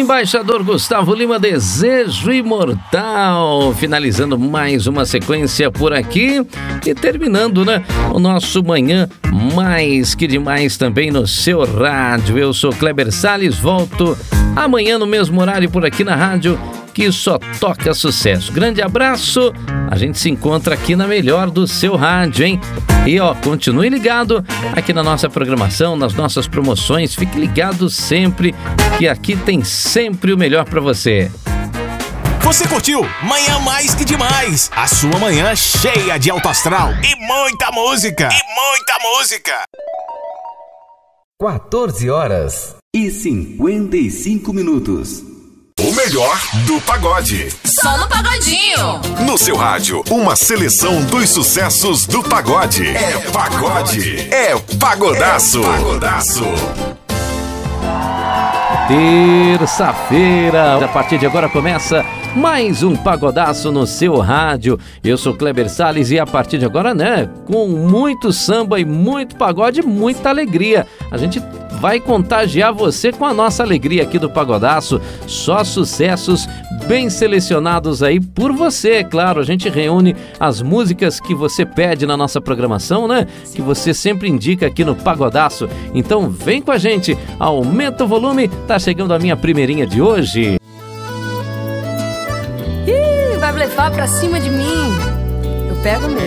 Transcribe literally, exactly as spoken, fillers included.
embaixador Gustavo Lima, Desejo Imortal, finalizando mais uma sequência por aqui e terminando, né, o nosso Manhã Mais Que Demais também no seu rádio. Eu sou Kleber Salles, volto amanhã no mesmo horário por aqui na rádio que só toca sucesso. Grande abraço, a gente se encontra aqui na melhor do seu rádio, hein? E ó, continue ligado aqui na nossa programação, nas nossas promoções, fique ligado sempre, que aqui tem sempre o melhor pra você. Você curtiu Manhã Mais Que Demais, a sua manhã cheia de alto astral e muita música, e muita música. quatorze horas e cinquenta e cinco minutos. O melhor do pagode. Só no Pagodinho. No seu rádio, uma seleção dos sucessos do pagode. É pagode. É pagodaço. É pagodaço. Terça-feira, a partir de agora começa mais um Pagodaço no seu rádio. Eu sou Kleber Salles e a partir de agora, né, com muito samba e muito pagode, muita alegria. A gente vai contagiar você com a nossa alegria aqui do Pagodaço. Só sucessos bem selecionados aí por você, claro. A gente reúne as músicas que você pede na nossa programação, né? Que você sempre indica aqui no Pagodaço. Então vem com a gente, aumenta o volume, tá chegando a minha primeirinha de hoje. Ih, vai levar pra cima de mim. Eu pego mesmo.